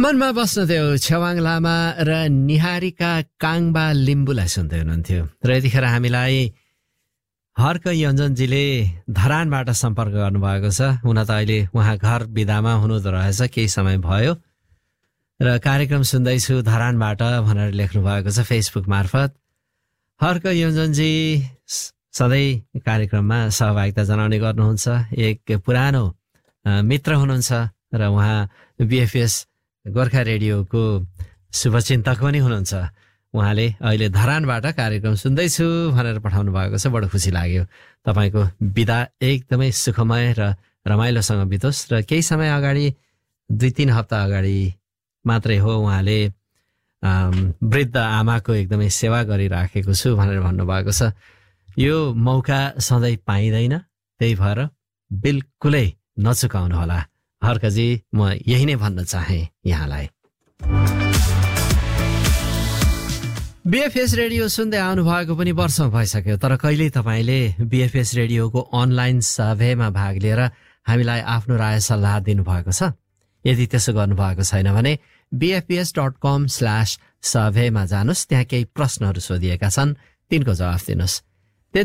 मनमा बस्नुहुन्थ्यो छेवाङ लामा र निहारिका काङबा लिम्बुलाई सुन्दै हुनुहुन्थ्यो र यतिखेर हामीलाई हर्क योन्जनजीले धरानबाट सम्पर्क गर्नुभएको छ। हुन त अहिले उहाँ घर बिदामा हुनुहुँदो रहेछ, केही समय भयो र कार्यक्रम सुन्दैछु धरानबाट भनेर लेख्नु भएको छ फेसबुक मार्फत। हर्क योन्जनजी सधैँ कार्यक्रममा सहभागिता जनाउने गर्नुहुन्छ, एक पुरानो मित्र हुनुहुन्छ र उहाँ बीएफएस गोर्खा रेडियोको शुभचिन्तक पनि हुनुहुन्छ। उहाँले अहिले धरानबाट कार्यक्रम सुन्दैछु भनेर पठाउनु भएको छ, बडो खुसी लाग्यो। तपाईँको बिदा एकदमै सुखमय र रमाइलोसँग बितोस् र केही समय अगाडि 2-3 हप्ता अगाडि मात्रै हो उहाँले वृद्ध आमाको एकदमै सेवा गरिराखेको छु भनेर भन्नुभएको छ। यो मौका सधैँ पाइँदैन, त्यही भएर बिल्कुलै नचुकाउनुहोला हर्कजी, म यही नै भन्न चाहे यहाँलाई। बीएफएस रेडियो सुन्दै आउनु भएको पनि वर्षौं भइसक्यो, तर कहिल्यै तपाईँले बीएफएस रेडियोको अनलाइन सर्भेमा भाग लिएर हामीलाई आफ्नो राय सल्लाह दिनुभएको छ? यदि त्यसो गर्नुभएको छैन भने bfps.com/survey मा जानुस्, त्यहाँ केही प्रश्नहरू सोधिएका छन्, तिनको जवाफ दिनुस्।